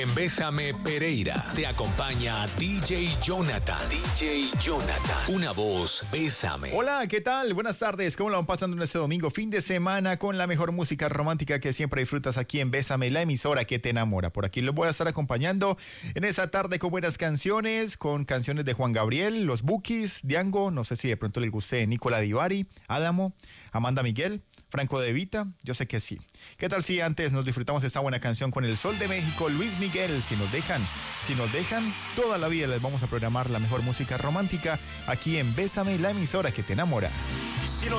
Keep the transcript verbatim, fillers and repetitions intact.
En Bésame Pereira te acompaña D J Jonathan. D J Jonathan. Una voz, Bésame. Hola, ¿qué tal? Buenas tardes. ¿Cómo lo van pasando en este domingo? Fin de semana con la mejor música romántica que siempre disfrutas aquí en Bésame, la emisora que te enamora. Por aquí los voy a estar acompañando en esta tarde con buenas canciones, con canciones de Juan Gabriel, Los Bukis, Diango, no sé si de pronto les guste Nicola Divari, Adamo, Amanda Miguel, Franco De Vita, yo sé que sí. ¿Qué tal si antes nos disfrutamos esta buena canción con El Sol de México, Luis Miguel? Si nos dejan, si nos dejan, toda la vida les vamos a programar la mejor música romántica aquí en Bésame, la emisora que te enamora. Si nos